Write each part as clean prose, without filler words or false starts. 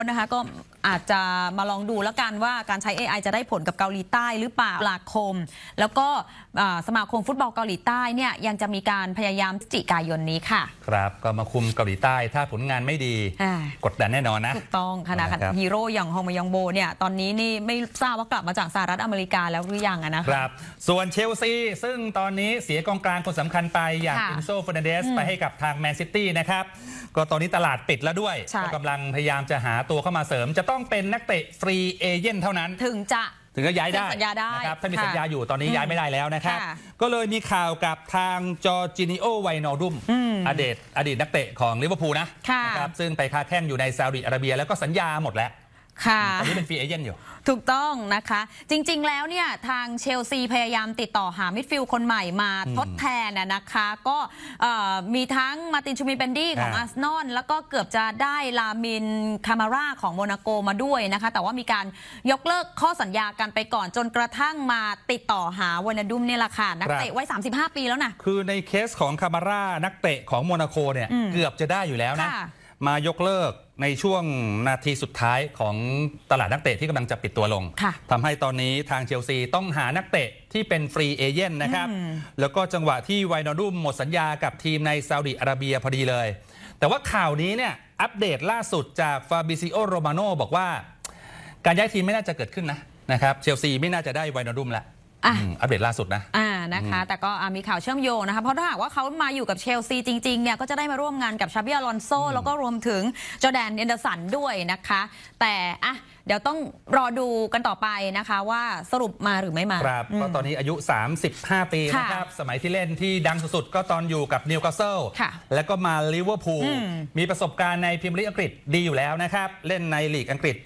นะคะก็อาจจะมาลองดูแล้วกันว่าการใช้ AI จะได้ผลกับเกาหลีใต้หรือเปล่าตุลาคมแล้วก็สมาคมฟุตบอลเกาหลีใต้เนี่ยยังจะมีการพยายามพฤศจิกายนนี้ค่ะครับก็มาคุมเกาหลีใต้ถ้าผลงานไม่ดีกดดันแน่นอนนะถูกต้องขณะฮีโร่อย่างฮองมยองโบเนี่ยตอนนี้นี่ไม่ทราบว่ากลับมาจากสหรัฐอเมริกาแล้วหรือยังนะครับส่วนเชลซีซึ่งตอนนี้เสียกองกลางคนสำคัญไปอย่างอินโซ เฟอร์นันเดสไปให้กับทางแมนซิตี้นะครับก็ตอนนี้ตลาดปิดแล้วด้วยก็กำลังพยายามจะหาตัวเข้ามาเสริมจะต้องเป็นนักเตะฟรีเอเย่นเท่านั้นถึงจะย้ายได้นะครับถ้ามีสัญญาอยู่ตอนนี้ย้ายไม่ได้แล้วนะครับก็เลยมีข่าวกับทางจอร์จินิโอ ไวนอลดุมอดีตนักเตะของลิเวอร์พูลนะครับซึ่งไปค้าแข้งอยู่ในซาอุดิอาระเบียแล้วก็สัญญาหมดแล้วตอนนี้เป็นฟรีเอเจนต์อยู่ถูกต้องนะคะจริงๆแล้วเนี่ยทางเชลซีพยายามติดต่อหามิดฟิลด์คนใหม่มาทดแทนนะคะก็มีทั้งมาตินชูมิเบนดี้ของอาร์เซนอลแล้วก็เกือบจะได้ลามินคามาร่าของโมนาโกมาด้วยนะคะแต่ว่ามีการยกเลิกข้อสัญญากันไปก่อนจนกระทั่งมาติดต่อหาวานาดุมเนี่ยแหละค่ะนักเตะวัย35 ปีแล้วนะคือในเคสของคามาร่านักเตะของโมนาโกเนี่ยเกือบจะได้อยู่แล้วนะมายกเลิกในช่วงนาทีสุดท้ายของตลาดนักเตะที่กำลังจะปิดตัวลงทำให้ตอนนี้ทางเชลซีต้องหานักเตะที่เป็นฟรีเอเจนต์นะครับแล้วก็จังหวะที่ไวนอลดุมหมดสัญญากับทีมในซาอุดิอาระเบียพอดีเลยแต่ว่าข่าวนี้เนี่ยอัปเดตล่าสุดจากฟาบิซิโอ โรมาโนบอกว่าการย้ายทีมไม่น่าจะเกิดขึ้นนะครับเชลซีไม่น่าจะได้ไวนอลดุมแล้วอัปเดตล่าสุดนะคะแต่ก็มีข่าวเชื่อมโยงนะคะเพราะถ้าหากว่าเขามาอยู่กับเชลซีจริงๆเนี่ยก็จะได้มาร่วมงานกับชาบิอลอนโซแล้วก็รวมถึงจอร์แดน เอนเดอร์สันด้วยนะคะแต่เดี๋ยวต้องรอดูกันต่อไปนะคะว่าสรุปมาหรือไม่มาครับก็ตอนนี้อายุ35 ปีนะครับสมัยที่เล่นที่ดังสุดๆก็ตอนอยู่กับนิวคาสเซิลแล้วก็มาลิเวอร์พูลมีประสบการณ์ในพรีเมียร์ลีกอังกฤษดีอยู่แล้วนะครับเล่นในลีกอังกฤษไป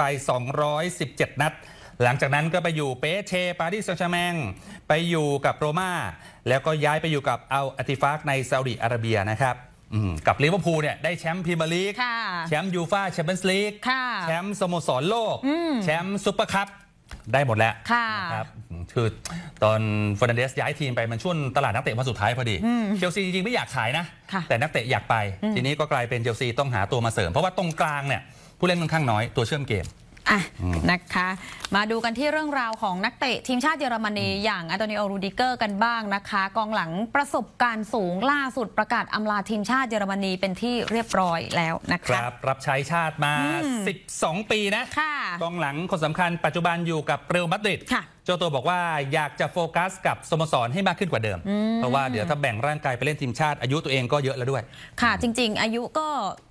217 นัดหลังจากนั้นก็ไปอยู่เปเชปารีสแซงต์แชร์แมงไปอยู่กับโรม่าแล้วก็ย้ายไปอยู่กับอัลอาติฟากในซาอุดิอาระเบียนะครับกับลิเวอร์พูลเนี่ยได้แชมป์พรีเมียร์ลีกแชมป์ยูฟ่าแชมเปี้ยนส์ลีกแชมป์สโมสรโลกแชมป์ซุปเปอร์คัพได้หมดแล้วนะครับคือตอนเฟอร์นันเดสย้ายทีมไปมันช่วงตลาดนักเตะวันสุดท้ายพอดีเชลซีจริงๆไม่อยากขายนะแต่นักเตะอยากไปทีนี้ก็กลายเป็นเชลซีต้องหาตัวมาเสริมเพราะว่าตรงกลางเนี่ยผู้เล่นค่อนข้างน้อยตัวเชื่อมเกมนะคะมาดูกันที่เรื่องราวของนักเตะทีมชาติเยอรมนีอย่างอันโตนิโอ รูดิเกอร์กันบ้างนะคะกองหลังประสบการณ์สูงล่าสุดประกาศอำลาทีมชาติเยอรมนีเป็นที่เรียบร้อยแล้วนะคะรับใช้ชาติมา12 ปีนะกองหลังคนสำคัญปัจจุบันอยู่กับเรอัลมาดริดเจ้าตัวบอกว่าอยากจะโฟกัสกับสโมสรให้มากขึ้นกว่าเดิมเพราะว่าเดี๋ยวถ้าแบ่งร่างกายไปเล่นทีมชาติอายุตัวเองก็เยอะแล้วด้วยค่ะจริงๆอายุก็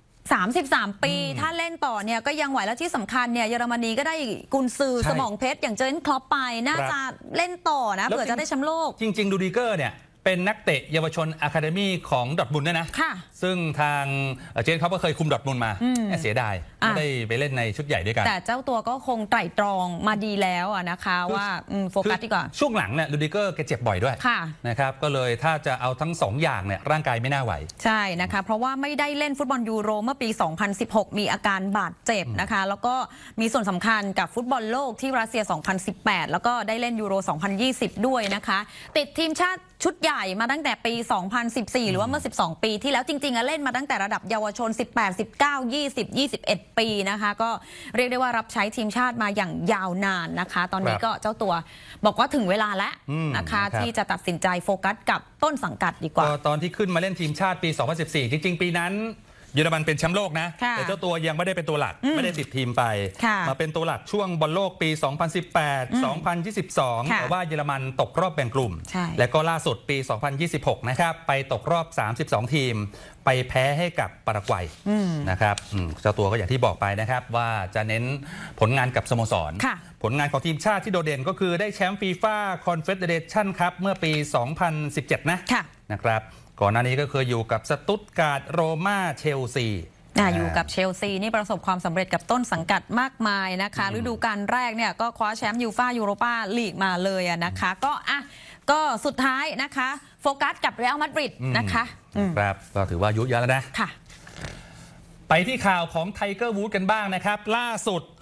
33 ปีถ้าเล่นต่อเนี่ยก็ยังไหวแล้วที่สำคัญเนี่ยเยอรมนีก็ได้กุนซือสมองเพชรอย่างเจอร์เก้น คล็อปไปน่าจะเล่นต่อนะเผื่อจะได้แชมป์โลกจริงๆรูดิเกอร์เนี่ยเป็นนักเตะเยาวชนอะคาเดมี่ของดอร์ทมุนด์ด้วยนะซึ่งทางเจนเขาก็เคยคุมดอร์ทมุนด์มาเสียดายไม่ได้ไปเล่นในชุดใหญ่ด้วยกันแต่เจ้าตัวก็คงไตร่ตรองมาดีแล้วนะคะว่าโฟกัสดีกว่าช่วงหลังเนี่ยรูดิเกอร์แกเจ็บบ่อยด้วยนะครับก็เลยถ้าจะเอาทั้ง2อย่างเนี่ยร่างกายไม่น่าไหวใช่นะคะเพราะว่าไม่ได้เล่นฟุตบอลยูโรเมื่อปี 2016 มีอาการบาดเจ็บนะคะแล้วก็มีส่วนสำคัญกับฟุตบอลโลกที่รัสเซีย 2018 แล้วก็ได้เล่นยูโร 2020 ด้วยนะคะติดทีมชาติชุดใหญ่มาตั้งแต่ปี 2014 หรือว่าเมื่อ12 ปีที่แล้วจริงๆเล่นมาตั้งแต่ระดับเยาวชน 18 19 20 21 ปีนะคะก็เรียกได้ว่ารับใช้ทีมชาติมาอย่างยาวนานนะคะตอนนี้ก็เจ้าตัวบอกว่าถึงเวลาแล้วนะคะที่จะตัดสินใจโฟกัสกับต้นสังกัดดีกว่าตอนที่ขึ้นมาเล่นทีมชาติปี 2014 จริงๆปีนั้นเยอรมันเป็นแชมป์โลกนะแต่เจ้าตัวยังไม่ได้เป็นตัวหลักไม่ได้ติดทีมไปมาเป็นตัวหลักช่วงบอลโลกปี 2018 2022 แต่ว่าเยอรมันตกรอบแบ่งกลุ่มและก็ล่าสุดปี 2026 นะครับไปตกรอบ 32 ทีมไปแพ้ให้กับปารากวัยนะครับเจ้าตัวก็อย่างที่บอกไปนะครับว่าจะเน้นผลงานกับสโมสรผลงานของทีมชาติที่โดดเด่นก็คือได้แชมป์ฟีฟ่าคอนเฟเดเรชั่นครับเมื่อปี 2017 นะครับก่อนหน้านี้ก็เคยอยู่กับสตุตการ์ดโรม่าเชลซีอยู่กับเชลซีนี่ประสบความสำเร็จกับต้นสังกัดมากมายนะคะฤดูกาลแรกเนี่ยก็คว้าแชมป์ยูฟ่ายูโรปาลีกมาเลยนะคะก็สุดท้ายนะคะโฟกัสกับเรอัลมาดริดนะคะครับก็ถือว่าอายุเยอะแล้วนะไปที่ข่าวของไทเกอร์วูดกันบ้างนะครับล่าสุด